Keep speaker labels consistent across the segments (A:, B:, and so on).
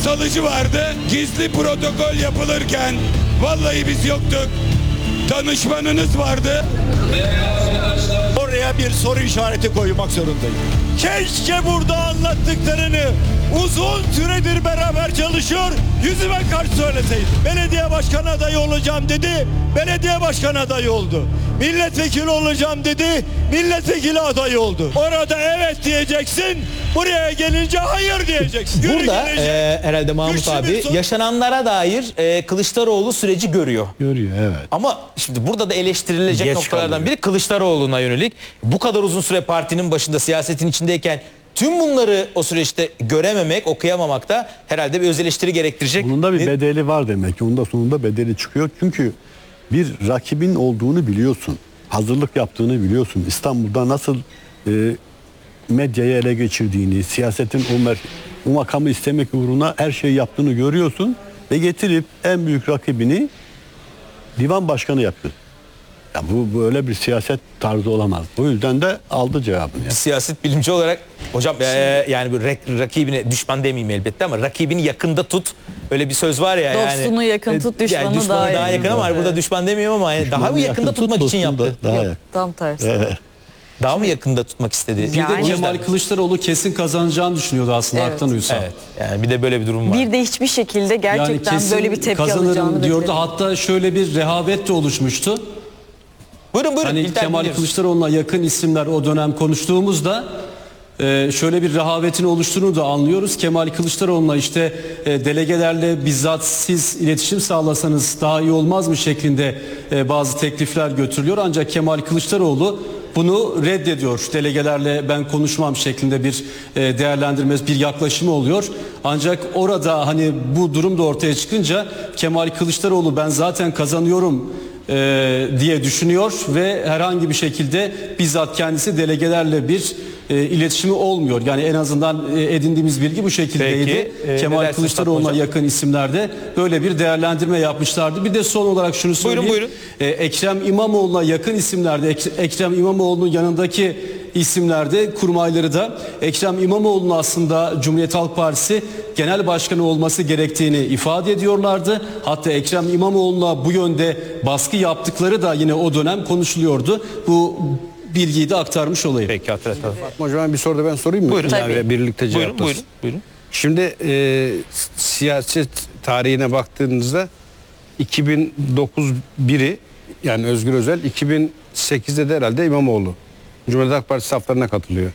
A: Salıcı vardı. Gizli protokol yapılırken vallahi biz yoktuk. Danışmanınız vardı.
B: Oraya bir soru işareti koymak zorundayım. Keşke burada anlattıklarını uzun süredir beraber çalışıyor, yüzüme karşı söyleseydi. Belediye başkanı adayı olacağım dedi, belediye başkanı adayı oldu. Milletvekili olacağım dedi, milletvekili adayı oldu. Orada evet diyeceksin, buraya gelince hayır diyeceksin.
C: Burada herhalde Mahmut
B: Güçlü
C: abi
B: bir
C: yaşananlara dair Kılıçdaroğlu süreci görüyor.
D: Görüyor, evet.
C: Ama şimdi burada da eleştirilecek
D: Geç
C: noktalardan
D: kalıyor.
C: biri Kılıçdaroğlu'na yönelik. Bu kadar uzun süre partinin başında, siyasetin içindeyken tüm bunları o süreçte görememek, okuyamamak da herhalde bir öz eleştiri gerektirecek.
D: Bunun da bir bedeli var demek ki. Onun da sonunda bedeli çıkıyor. Çünkü bir rakibin olduğunu biliyorsun. Hazırlık yaptığını biliyorsun. İstanbul'da nasıl medyayı ele geçirdiğini, siyasetin o makamı istemek uğruna her şeyi yaptığını görüyorsun. Ve getirip en büyük rakibini divan başkanı yaptı. Ya bu böyle bir siyaset tarzı olamaz. O yüzden de aldı cevabını.
C: Bir siyaset bilimci olarak hocam yani bir rakibine, düşman demeyeyim elbette ama rakibini yakında tut. Öyle bir söz var ya.
E: Dostunu yakın tut, düşmanı
C: düşmanı
E: daha
C: yakın ama
E: yakın.
C: burada düşman demiyorum ama yani daha mı yakında
D: Yakın
C: tutmak
D: tut,
C: için
D: dostunu da
C: yaptı?
D: daha yakın.
E: Tam tersi.
D: Evet.
C: Daha mı yakında tutmak istedi?
E: Yani-
F: Bir de Kemal Kılıçdaroğlu kesin kazanacağını düşünüyordu aslında,
E: Evet.
F: Haktan Uysal.
C: Evet. Yani bir de böyle bir durum var.
E: Bir de hiçbir şekilde gerçekten böyle bir tepki
F: kazanırım
E: alacağını
F: diyordu.
E: beklemiyorum.
F: Hatta şöyle bir rehavet de oluşmuştu.
C: Buyurun
F: Hani
C: İlter,
F: Kemal
C: dinliyoruz.
F: Kılıçdaroğlu'na yakın isimler o dönem konuştuğumuzda şöyle bir rehavetin oluştuğunu da anlıyoruz. Kemal Kılıçdaroğlu'na işte delegelerle bizzat siz iletişim sağlasanız daha iyi olmaz mı şeklinde bazı teklifler götürülüyor. Ancak Kemal Kılıçdaroğlu bunu reddediyor. Delegelerle ben konuşmam şeklinde bir değerlendirmesi, bir yaklaşımı oluyor. Ancak orada hani bu durum da ortaya çıkınca Kemal Kılıçdaroğlu ben zaten kazanıyorum diye düşünüyor ve herhangi bir şekilde bizzat kendisi delegelerle bir iletişimi olmuyor. Yani en azından edindiğimiz bilgi bu şekildeydi.
C: Peki,
F: Kemal
C: ne
F: Kılıçdaroğlu'na
C: dersiniz
F: yakın isimlerde böyle bir değerlendirme yapmışlardı. Bir de son olarak şunu söyleyeyim.
C: Buyurun.
F: Ekrem İmamoğlu'na yakın isimlerde, Ekrem İmamoğlu'nun yanındaki isimlerde, kurmayları da Ekrem İmamoğlu'nun aslında Cumhuriyet Halk Partisi genel başkanı olması gerektiğini ifade ediyorlardı. Hatta Ekrem İmamoğlu'na bu yönde baskı yaptıkları da yine o dönem konuşuluyordu. Bu bilgiyi de aktarmış olayım.
C: Peki hatırlatalım.
G: Hocam bir soru da ben sorayım mı?
C: Buyurun.
G: Tabii. Birlikte cevaplasın.
C: Buyurun.
G: Şimdi siyaset tarihine baktığınızda 2009 biri yani Özgür Özel 2008'de de herhalde İmamoğlu Cumhuriyet Halk Partisi saflarına katılıyor.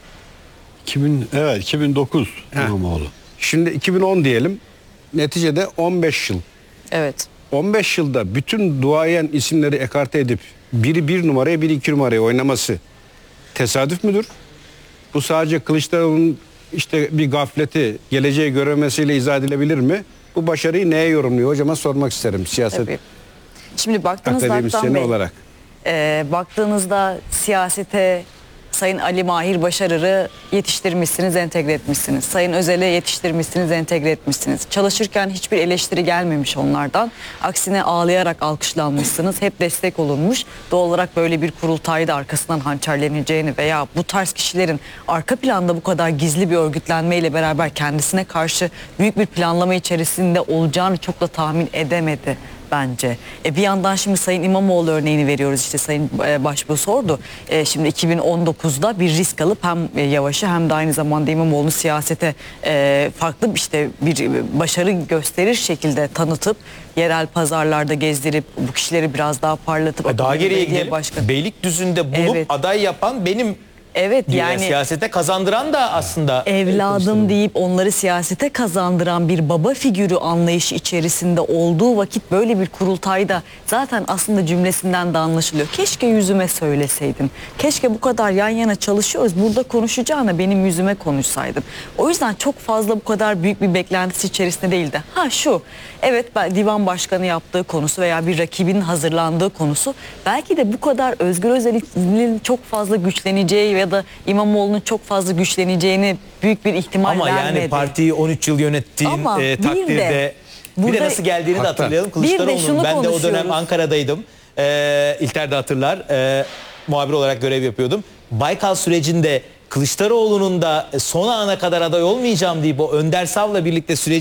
D: 2009
G: Ha.
D: İmamoğlu.
G: Şimdi 2010 diyelim. Neticede 15 yıl.
E: Evet.
G: 15 yılda bütün duayen isimleri ekarte edip biri 1 numaraya biri 2 numaraya oynaması tesadüf müdür? Bu sadece Kılıçdaroğlu'nun işte bir gafleti, geleceği göremesiyle izah edilebilir mi? Bu başarıyı neye yorumluyor hocama sormak isterim siyaset
E: Tabii. Şimdi baktığınızda Haktan
G: akademisyeni
E: Bey,
G: olarak.
E: baktığınızda siyasete Sayın Ali Mahir Başarır'ı yetiştirmişsiniz, entegre etmişsiniz. Sayın Özel'i yetiştirmişsiniz, entegre etmişsiniz. Çalışırken hiçbir eleştiri gelmemiş onlardan. Aksine ağlayarak alkışlanmışsınız. Hep destek olunmuş. Doğal olarak böyle bir kurultayda arkasından hançerleneceğini veya bu tarz kişilerin arka planda bu kadar gizli bir örgütlenmeyle beraber kendisine karşı büyük bir planlama içerisinde olacağını çok da tahmin edemedi bence. Bir yandan şimdi Sayın İmamoğlu örneğini veriyoruz, işte Sayın Başbuğ sordu. Şimdi 2019'da bir risk alıp hem Yavaş'ı hem de aynı zamanda İmamoğlu'nu siyasete farklı işte bir başarı gösterir şekilde tanıtıp yerel pazarlarda gezdirip bu kişileri biraz daha parlatıp
C: Daha geriye
E: belediye
C: gidelim.
E: başkanı.
C: Beylikdüzü'nde bulup
E: Evet.
C: aday yapan benim
E: Evet
C: diyor.
E: yani
C: Siyasete kazandıran da aslında
E: evladım deyip onları siyasete kazandıran bir baba figürü anlayışı içerisinde olduğu vakit böyle bir kurultayda zaten aslında cümlesinden de anlaşılıyor. Keşke yüzüme söyleseydin. Keşke bu kadar yan yana çalışıyoruz, burada konuşacağına benim yüzüme konuşsaydın. O yüzden çok fazla bu kadar büyük bir beklentisi içerisinde değildi. Evet divan başkanı yaptığı konusu veya bir rakibinin hazırlandığı konusu belki de bu kadar Özgür Özel'in çok fazla güçleneceği ya da İmamoğlu'nun çok fazla güçleneceğini büyük bir ihtimal
C: ama
E: vermedi.
C: yani partiyi 13 yıl yönettiğin
E: Ama bir
C: takdirde
E: de
C: bir de
E: burada-
C: nasıl geldiğini de
G: Hakikaten.
C: hatırlayalım.
E: Bir de
C: Kılıçdaroğlu'nun,
E: şunu
C: ben de o dönem
E: konuşuyoruz.
C: Ankara'daydım. İlter de hatırlar. Muhabir olarak görev yapıyordum. Baykal sürecinde Kılıçdaroğlu'nun da son ana kadar aday olmayacağım deyip o Önder Sav'la birlikte süreci